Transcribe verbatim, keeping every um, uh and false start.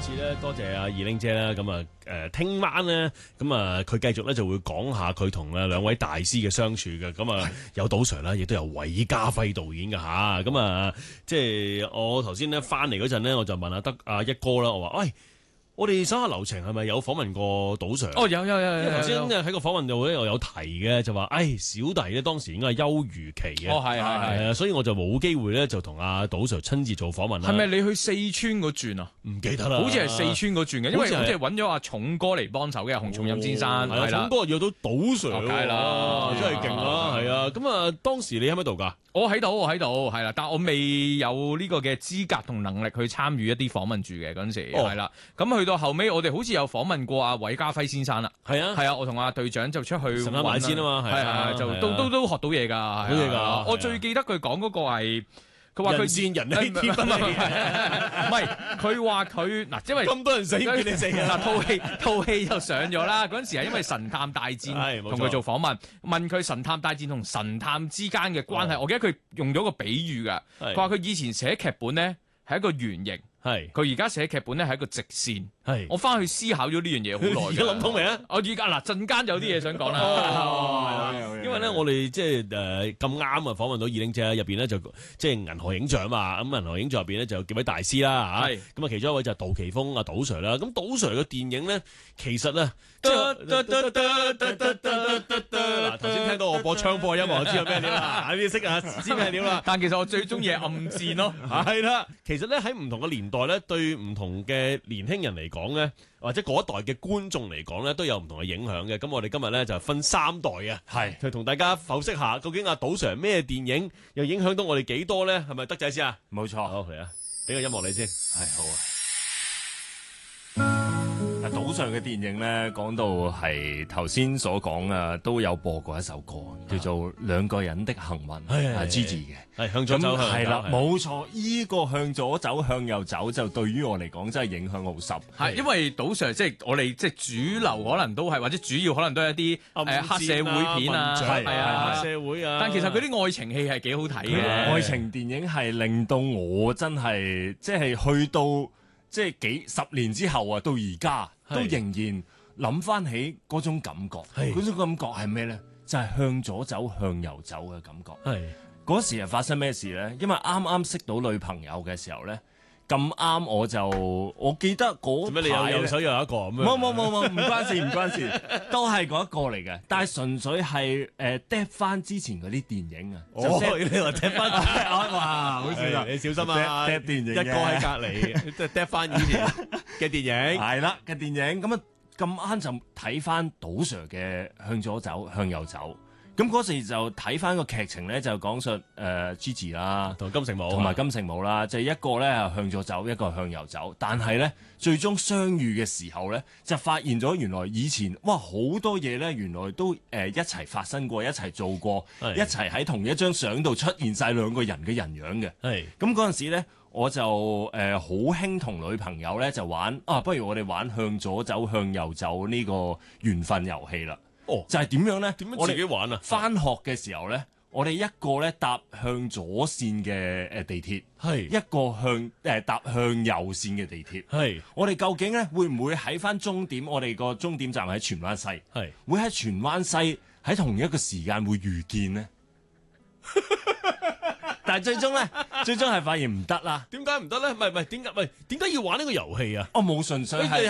次咧，多謝阿二玲姐啦。咁啊，誒，聽晚咧，咁啊，佢繼續咧就會講下佢同誒兩位大師嘅相處嘅。咁啊，有杜 Sir 啦，亦都有韋家輝導演嘅吓。咁啊，即係我頭先咧翻嚟嗰陣咧，我就問阿德阿一哥啦，我話喂。我哋手下留情係咪有訪問過杜 Sir？ 哦，有有有有。 因為頭先喺個訪問度咧，又有提嘅，就話，誒、哎，小弟咧當時應該係休漁期嘅。 哦，係係係。 所以我就冇機會咧，就同阿杜 Sir 親自做訪問啦。 係咪你去四川嗰轉啊？ 唔記得啦。好似係四川嗰轉嘅，因為好似係揾咗阿重哥嚟幫手嘅，洪松蔭先生。 係啊，重哥約到杜 Sir， 梗係啦， 真係勁啦，係啊。咁啊，當時你喺唔喺度㗎？ 我喺度，我喺度，係啦，但我未有呢個嘅資格同能力去參與一啲訪問住嘅嗰陣時，係啦。咁去到後尾，我哋好似有訪問過阿韋家輝先生啦。係啊，係啊，我同阿隊長就出去神探大戰啊嘛， 係係就都都都學到嘢㗎， 好嘢㗎。 我最記得佢講嗰個係。佢話佢善人欺天不利， 唔係佢話佢嗱，因為咁多人死，叫你死嗱套戲套戲就上咗啦。嗰陣時係因為神探大戰同佢做訪問，問佢神探大戰同神探之間嘅關係。我記得佢用咗個比喻㗎，佢話佢以前寫劇本咧係一個圓形。係，佢而家寫劇本咧係一個直線。係，我翻去思考咗呢樣嘢好耐。而家諗通未啊？我而家嗱陣間有啲嘢想講啦。 哦，因為咧我哋即係誒咁啱啊訪問到二玲姐入邊咧就即係銀河影像嘛。咁銀河影像入邊咧就有幾位大師啦嚇。係，咁啊其中一位就係杜琪峰啊杜 Sir 啦。咁杜 Sir 嘅電影咧其實咧，嗱頭先聽到我播槍火音樂，我知道咩料啦。你識啊？知咩料啦？ 但其實我最中意係暗戰咯。 係啦，其實咧喺唔同嘅年代咧，對唔同嘅年輕人嚟講咧，或者嗰一代嘅觀眾嚟講咧，都有唔同嘅影響嘅。咁我哋今日咧就分三代啊，係就同大家剖析下，究竟阿杜 Sir 咩電影又影響到我哋幾多咧？係咪德仔先啊？ 冇錯， 好嚟啊，俾個音樂你先， 係好啊。杜 Sir 嘅電影咧，講到係頭先所講啊，都有播過一首歌，叫做《兩個人的幸運》，係 Gigi 嘅， 係向左走向右走， 係啦，冇錯，依個向左走向右走，就對於我嚟講真係影響好深。 係因為杜 Sir 即係我哋即係主流，可能都係或者主要可能都係一啲誒黑社會片啊， 係啊， 黑社會啊。 但其實佢啲愛情戲係幾好睇嘅， 愛情電影係令到我真係即係去到即係幾十年之後啊，到而家。都仍然諗翻起嗰種感覺，嗰種感覺係咩咧？就係、是、向左走向右走嘅感覺。係嗰時係發生咩事咧？因為啱啱識到女朋友嘅時候咧，咁啱我就我記得嗰排， 做咩你有右手又有一個咁樣？ 冇冇冇冇，唔關事唔關事，都係嗰一個嚟嘅。但係純粹係誒 drop 翻之前嗰啲電影啊。 哦，你話 drop 翻，哇，好笑啊！你小心啊 drop 電影， 一個喺隔離，即係 drop 翻以前嘅電影。 係啦嘅電影，咁啊咁啱就睇翻杜 Sir 嘅向左走向右走。咁嗰時就睇翻個劇情咧，就講述誒、呃、Gigi 啦， 同金城武， 同埋金城武啦，就係、一個咧向左走，一個向右走。但係咧，最終相遇嘅時候咧，就發現咗原來以前哇好多嘢咧，原來都誒、呃、一齊發生過，一齊做過，一齊喺同一張相度出現晒兩個人嘅人樣嘅。係咁嗰陣時咧，我就誒好興同女朋友咧就玩啊，不如我哋玩向左走向右走呢個緣分遊戲啦。哦，就係點樣咧？ 點樣自己玩啊？ 返學嘅時候咧，我哋一個咧搭向左線嘅誒地鐵，係一個向誒、呃、搭向右線嘅地鐵，係我哋究竟咧會唔會喺返終點？我哋個終點站喺荃灣西，係會喺荃灣西喺同一個時間會遇見呢？但係最終咧，最終係發現唔得啦。 點解唔得咧？唔係唔係點解？唔係點解要玩呢個遊戲啊？ 我冇純粹係。